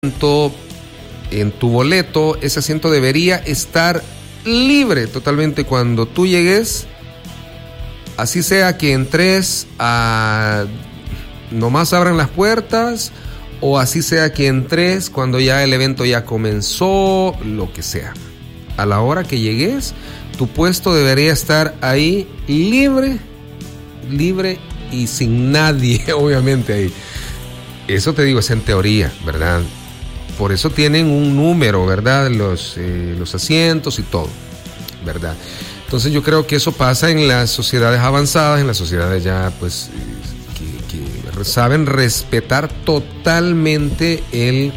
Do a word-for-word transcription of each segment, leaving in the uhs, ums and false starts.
en tu boleto, ese asiento debería estar libre totalmente cuando tú llegues, así sea que entres a nomás abran las puertas, o así sea que entres cuando ya el evento ya comenzó, lo que sea. A la hora que llegues, tu puesto debería estar ahí libre, libre y sin nadie, obviamente ahí. Eso te digo, es en teoría, ¿verdad? Por eso tienen un número, ¿verdad? Los, eh, los asientos y todo, ¿verdad? Entonces yo creo que eso pasa en las sociedades avanzadas, en las sociedades ya, pues, que, que saben respetar totalmente el,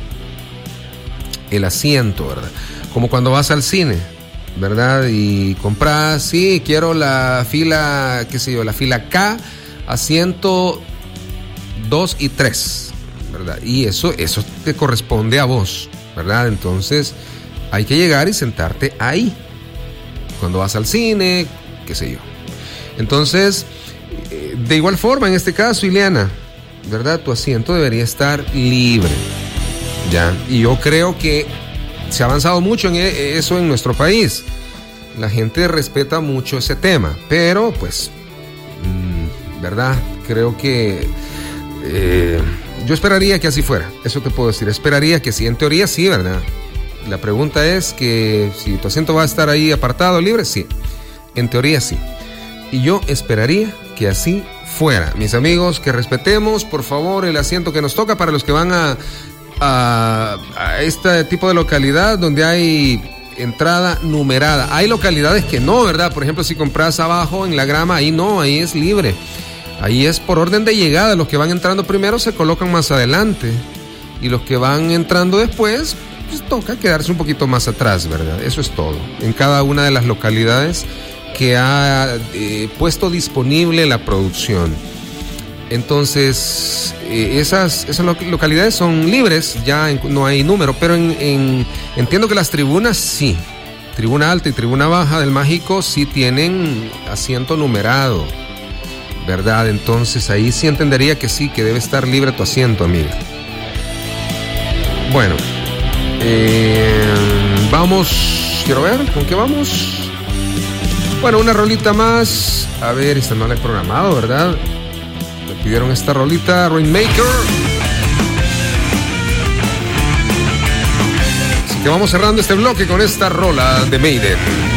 el asiento, ¿verdad? Como cuando vas al cine, ¿verdad? Y compras, sí, quiero la fila, qué sé yo, la fila K, asiento dos y tres. ¿Verdad? Y eso, eso te corresponde a vos, ¿verdad? Entonces hay que llegar y sentarte ahí cuando vas al cine, qué sé yo. Entonces, de igual forma, en este caso, Ileana, ¿verdad? Tu asiento debería estar libre, ¿ya? Y yo creo que se ha avanzado mucho en eso en nuestro país. La gente respeta mucho ese tema, pero pues, ¿verdad? Creo que... Eh, Yo esperaría que así fuera, eso te puedo decir, esperaría que sí, en teoría sí, ¿verdad? La pregunta es que si tu asiento va a estar ahí apartado, libre, sí, en teoría sí. Y yo esperaría que así fuera. Mis amigos, que respetemos, por favor, el asiento que nos toca para los que van a, a, a este tipo de localidad donde hay entrada numerada. Hay localidades que no, ¿verdad? Por ejemplo, si compras abajo en la grama, ahí no, ahí es libre. Ahí es por orden de llegada, los que van entrando primero se colocan más adelante y los que van entrando después, pues toca quedarse un poquito más atrás, ¿verdad? Eso es todo. En cada una de las localidades que ha eh, puesto disponible la producción. Entonces, eh, esas, esas localidades son libres, ya en, no hay número, pero en, en, entiendo que las tribunas sí. Tribuna alta y tribuna baja del Mágico sí tienen asiento numerado, ¿verdad? Entonces ahí sí entendería que sí, que debe estar libre tu asiento, amiga. Bueno, eh, vamos, quiero ver, ¿con qué vamos? Bueno, una rolita más. A ver, esta no la he programado, ¿verdad? Me pidieron esta rolita, Rainmaker. Así que vamos cerrando este bloque con esta rola de Maiden.